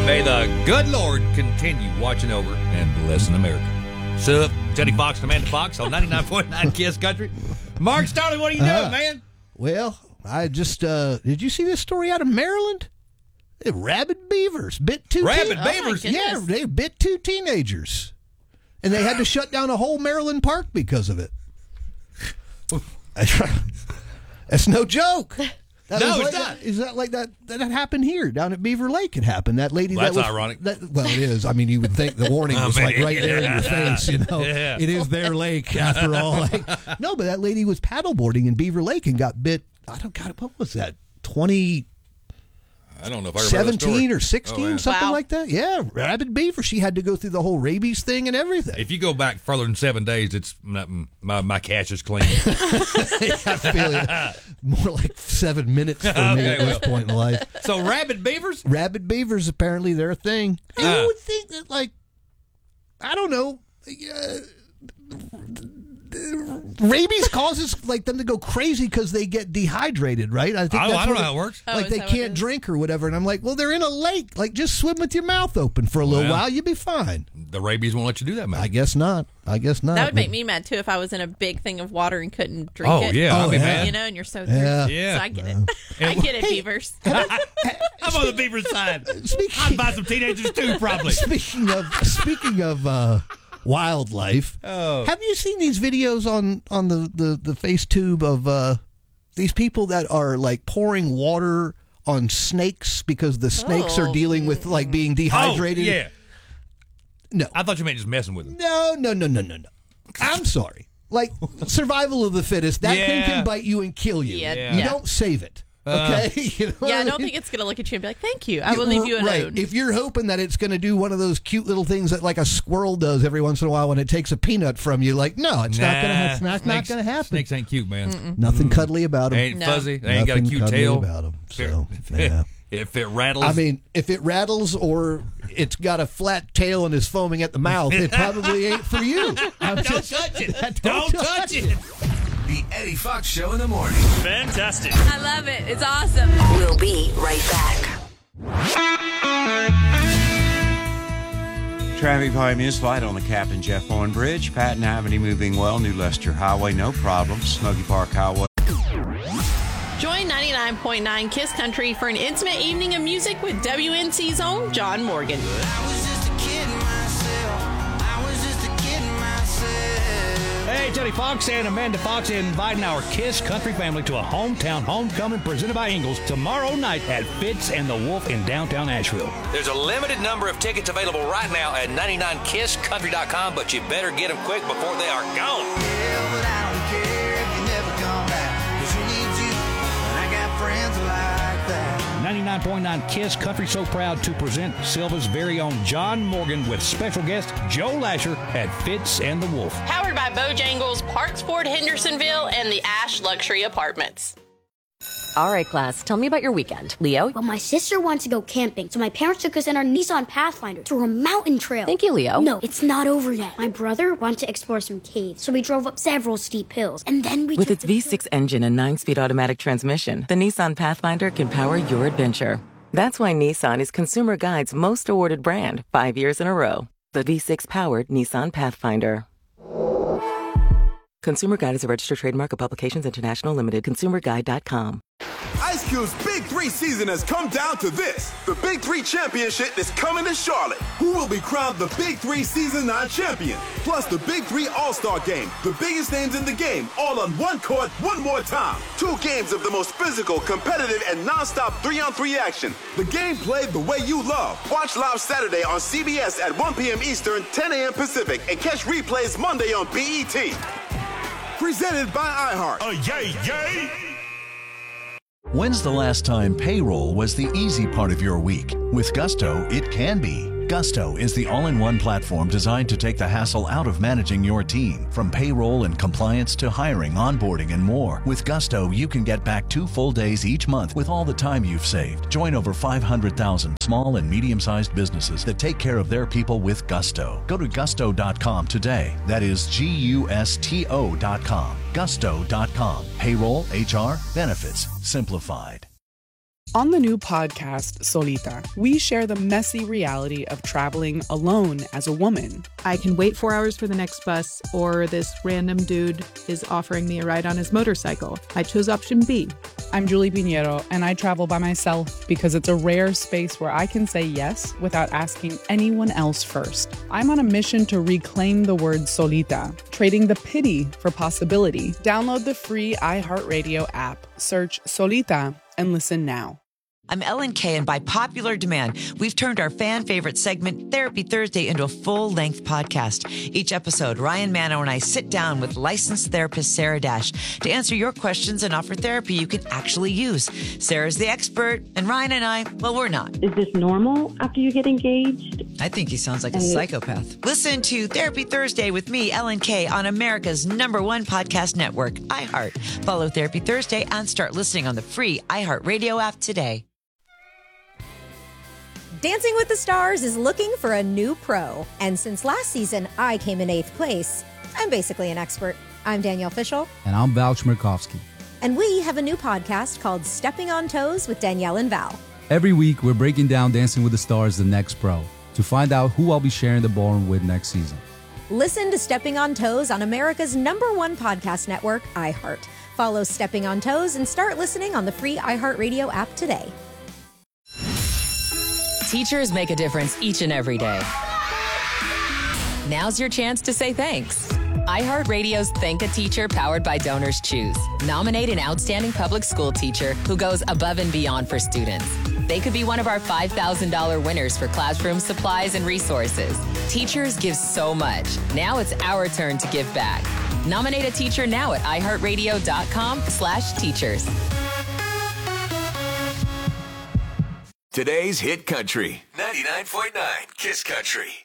May the good Lord continue watching over and blessing America. Sup, Teddy Fox and Amanda Fox on 99.9 Kiss Country. Mark Starling, what are you doing, man? Well, I just, did you see this story out of Maryland? Rabid beavers bit two beavers? Yeah, they bit two teenagers. And they had to shut down a whole Maryland park because of it. That's no joke. It's not. Is that like that? That happened here down at Beaver Lake. It happened. That lady. Well, that's ironic. Well, it is. I mean, you would think the warning was like right there in your face. You know, It is their lake after all. No, but that lady was paddleboarding in Beaver Lake and got bit. What was that? 20. I don't know if I remember 17 or 16, something Wow. like that. Yeah, rabid beaver. She had to go through the whole rabies thing and everything. If you go back further than 7 days, it's my cash is clean. I feel it. More like 7 minutes for me at this point in life. So rabid beavers? Rabid beavers, apparently they're a thing. And you would think that, like, I don't know, rabies causes like them to go crazy because they get dehydrated, right? I don't know how it works. Like they can't drink or whatever. And I'm like, well, they're in a lake. Like, just swim with your mouth open for a little while. You'll be fine. The rabies won't let you do that, man. I guess not. That would make me mad, too, if I was in a big thing of water and couldn't drink it. I'll be mad. You know, and you're so thirsty. Yeah. So I get it. I get it, beavers. I'm on the beaver side. I'd buy some teenagers, too, probably. Speaking of wildlife, have you seen these videos on the FaceTube of these people that are like pouring water on snakes because the snakes are dealing with like being dehydrated? Oh, yeah. No. I thought you meant just messing with them. No. I'm sorry. Like, survival of the fittest, that thing can bite you and kill you. Yeah. You don't save it. Okay? You know what I mean? don't think it's going to look at you and be like, thank you. I will leave you alone. Right. If you're hoping that it's going to do one of those cute little things that like a squirrel does every once in a while when it takes a peanut from you, like, no, it's not going to happen. Snakes ain't cute, man. Nothing cuddly about them. They ain't fuzzy. They ain't got a Nothing cute cuddly tail. about them. So, yeah. If it rattles. I mean, if it rattles or it's got a flat tail and is foaming at the mouth, it probably ain't for you. Don't touch it. Don't touch it. The Eddie Fox Show in the morning. Fantastic. I love it. It's awesome. We'll be right back. Traffic volume is light on the Captain Jeff Bourne Bridge. Patton Avenue moving well. New Leicester Highway, no problem. Smokey Park Highway. Join 99.9 Kiss Country for an intimate evening of music with WNC's own John Morgan. Hey, Teddy Fox and Amanda Fox inviting our Kiss Country family to a hometown homecoming presented by Ingles tomorrow night at Fitz and the Wolf in downtown Asheville. There's a limited number of tickets available right now at 99kisscountry.com, but you better get them quick before they are gone. 99.9 Kiss Country so proud to present Silva's very own John Morgan with special guest Joe Lasher at Fitz and the Wolf. Powered by Bojangles, Parks Ford Hendersonville, and the Ash Luxury Apartments. All right, class, tell me about your weekend. Leo? Well, my sister wanted to go camping, so my parents took us in our Nissan Pathfinder through a mountain trail. Thank you, Leo. No, it's not over yet. My brother wanted to explore some caves, so we drove up several steep hills, and then we With its V6 engine and 9-speed automatic transmission, the Nissan Pathfinder can power your adventure. That's why Nissan is Consumer Guide's most awarded brand 5 years in a row. The V6-powered Nissan Pathfinder. Consumer Guide is a registered trademark of Publications International Limited. ConsumerGuide.com. Ice Cube's Big 3 season has come down to this. The Big 3 Championship is coming to Charlotte. Who will be crowned the Big 3 Season 9 champion? Plus the Big 3 All-Star Game. The biggest names in the game, all on one court, one more time. 2 games of the most physical, competitive, and non-stop 3-on-3 action. The game played the way you love. Watch live Saturday on CBS at 1 p.m. Eastern, 10 a.m. Pacific, and catch replays Monday on BET. Presented by iHeart. Yay! When's the last time payroll was the easy part of your week? With Gusto, it can be. Gusto is the all-in-one platform designed to take the hassle out of managing your team. From payroll and compliance to hiring, onboarding, and more. With Gusto, you can get back 2 full days each month with all the time you've saved. Join over 500,000 small and medium-sized businesses that take care of their people with Gusto. Go to gusto.com today. That is Gusto.com. Gusto.com. Payroll, HR, benefits, simplified. On the new podcast, Solita, we share the messy reality of traveling alone as a woman. I can wait 4 hours for the next bus, or this random dude is offering me a ride on his motorcycle. I chose option B. I'm Julie Pinheiro, and I travel by myself because it's a rare space where I can say yes without asking anyone else first. I'm on a mission to reclaim the word solita, trading the pity for possibility. Download the free iHeartRadio app, search Solita, and listen now. I'm Ellen Kay, and by popular demand, we've turned our fan favorite segment, Therapy Thursday, into a full-length podcast. Each episode, Ryan Manno and I sit down with licensed therapist Sarah Dash to answer your questions and offer therapy you can actually use. Sarah's the expert, and Ryan and I, well, we're not. Is this normal after you get engaged? I think he sounds like a psychopath. Listen to Therapy Thursday with me, Ellen Kay, on America's #1 podcast network, iHeart. Follow Therapy Thursday and start listening on the free iHeartRadio app today. Dancing with the Stars is looking for a new pro. And since last season, I came in 8th place. I'm basically an expert. I'm Danielle Fishel. And I'm Val Chmerkovskiy. And we have a new podcast called Stepping on Toes with Danielle and Val. Every week, we're breaking down Dancing with the Stars, the next pro, to find out who I'll be sharing the ballroom with next season. Listen to Stepping on Toes on America's #1 podcast network, iHeart. Follow Stepping on Toes and start listening on the free iHeartRadio app today. Teachers make a difference each and every day. Now's your chance to say thanks. iHeartRadio's Thank a Teacher, powered by Donors Choose. Nominate an outstanding public school teacher who goes above and beyond for students. They could be one of our $5,000 winners for classroom supplies and resources. Teachers give so much. Now it's our turn to give back. Nominate a teacher now at iHeartRadio.com/teachers. Today's Hit Country, 99.9 Kiss Country.